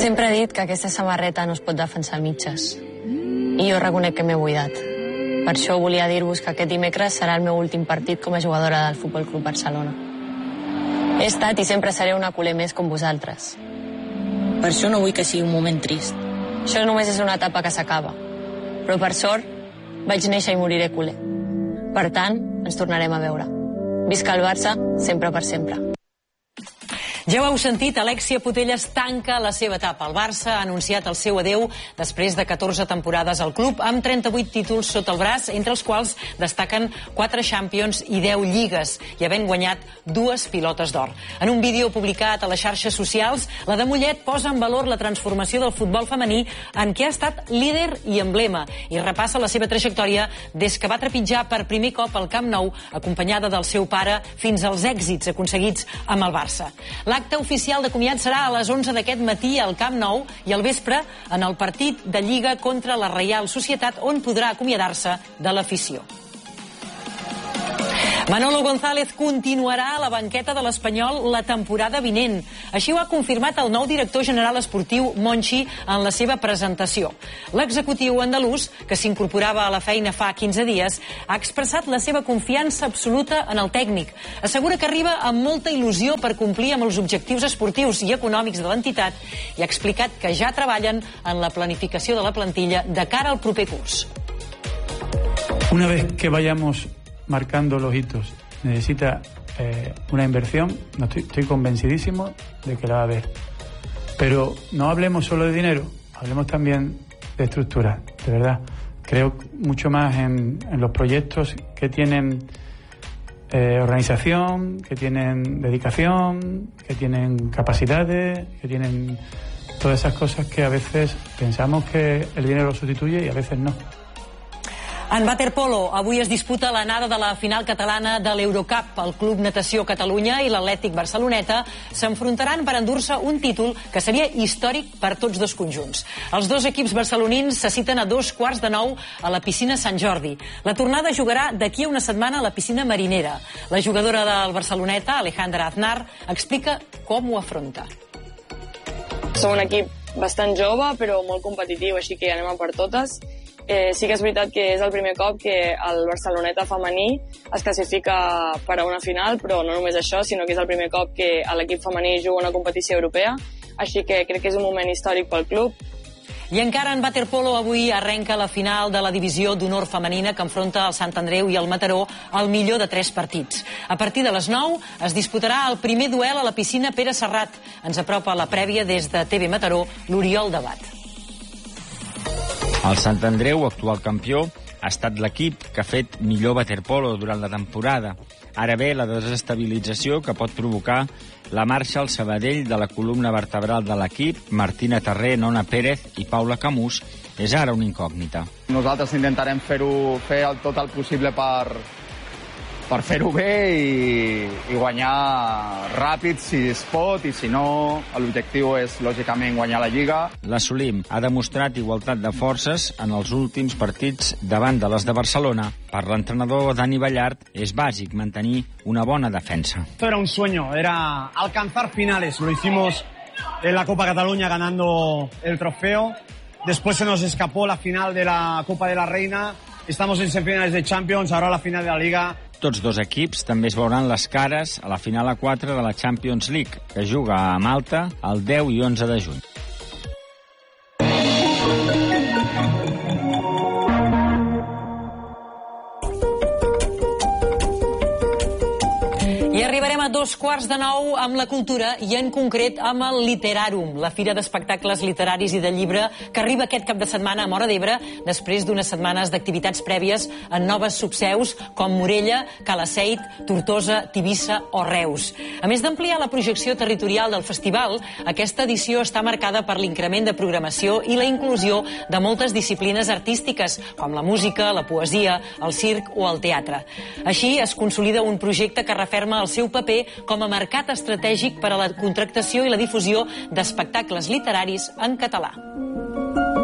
Sempre he dit que aquesta samarreta no es pot defensar a mitges. I jo reconec que m'he buidat. Per això volia dir-vos que aquest dimecres serà el meu últim partit com a jugadora del Futbol Club Barcelona. He estat i sempre seré una culer més com vosaltres. Per això no vull que sigui un moment trist. Això només és una etapa que s'acaba. Però per sort, vaig néixer i moriré culer. Per tant, ens tornarem a veure. Visca el Barça, sempre per sempre. Ja ho heu sentit, Alexia Putellas tanca la seva etapa. El Barça ha anunciat el seu adeu després de 14 temporades al club, amb 38 títols sota el braç, entre els quals destaquen 4 Champions i 10 Lligues, i havent guanyat 2 pilotes d'or. En un vídeo publicat a les xarxes socials, la de Mollet posa en valor la transformació del futbol femení en què ha estat líder i emblema, i repassa la seva trajectòria des que va trepitjar per primer cop al Camp Nou, acompanyada del seu pare, fins als èxits aconseguits amb el Barça. L'acte oficial de comiat serà a les 11 d'aquest matí al Camp Nou i al vespre en el partit de Lliga contra la Reial Societat, on podrà acomiadar-se de l'afició. Manolo González continuarà a la banqueta de l'Espanyol la temporada vinent. Així ho ha confirmat el nou director general esportiu Monchi en la seva presentació. L'executiu andalús, que s'incorporava a la feina fa 15 dies, ha expressat la seva confiança absoluta en el tècnic. Assegura que arriba amb molta il·lusió per complir amb els objectius esportius i econòmics de l'entitat i ha explicat que ja treballen en la planificació de la plantilla de cara al proper curs. Una vez que vayamos marcando los hitos, necesita una inversión. No estoy convencidísimo de que la va a haber. Pero no hablemos solo de dinero, hablemos también de estructura, de verdad. Creo mucho más en los proyectos que tienen organización, que tienen dedicación, que tienen capacidades, que tienen todas esas cosas que a veces pensamos que el dinero lo sustituye y a veces no. En waterpolo, avui es disputa l'anada de la final catalana de l'Eurocup. El Club Natació Catalunya i l'Atlètic Barceloneta s'enfrontaran per endur-se un títol que seria històric per tots dos conjunts. Els dos equips barcelonins se citen a 8:45 a la piscina Sant Jordi. La tornada jugarà d'aquí a una setmana a la piscina Marinera. La jugadora del Barceloneta, Alejandra Aznar, explica com ho afronta. Som un equip bastant jove, però molt competitiu, així que anem a per totes. Sí que és veritat que és el primer cop que el Barceloneta femení es classifica per a una final, però no només això, sinó que és el primer cop que l'equip femení juga una competició europea, així que crec que és un moment històric pel club. I encara en waterpolo avui arrenca la final de la divisió d'honor femenina que enfronta el Sant Andreu i el Mataró al millor de 3 partits. A partir de les 9 es disputarà el primer duel a la piscina Pere Serrat. Ens apropa la prèvia des de TV Mataró, l'Oriol Debat. El Sant Andreu, actual campió, ha estat l'equip que ha fet millor waterpolo durant la temporada. Ara ve la desestabilització que pot provocar la marxa al Sabadell de la columna vertebral de l'equip. Martina Terré, Nona Pérez i Paula Camús és ara una incògnita. Nosaltres intentarem fer tot el possible per fer-ho bé i guanyar ràpid si es pot, i si no, l'objectiu és lògicament guanyar la Lliga. La Solim ha demostrat igualtat de forces en els últims partits davant de les de Barcelona. Per l'entrenador Dani Ballart és bàsic mantenir una bona defensa. Esto era un sueño, era alcanzar finales. Lo hicimos en la Copa Cataluña ganando el trofeo. Después se nos escapó la final de la Copa de la Reina. Estamos en semifinales de Champions, ahora la final de la Liga. Tots dos equips també es veuran les cares a la final a 4 de la Champions League, que juga a Malta el 10 i 11 de juny. I arribarem a 8:45 amb la cultura i en concret amb el Literarum, la fira d'espectacles literaris i de llibre que arriba aquest cap de setmana a Móra d'Ebre després d'unes setmanes d'activitats prèvies en noves subseus com Morella, Calaceit, Tortosa, Tivissa o Reus. A més d'ampliar la projecció territorial del festival, aquesta edició està marcada per l'increment de programació i la inclusió de moltes disciplines artístiques com la música, la poesia, el circ o el teatre. Així es consolida un projecte que referma el seu paper com a mercat estratègic per a la contractació i la difusió d'espectacles literaris en català.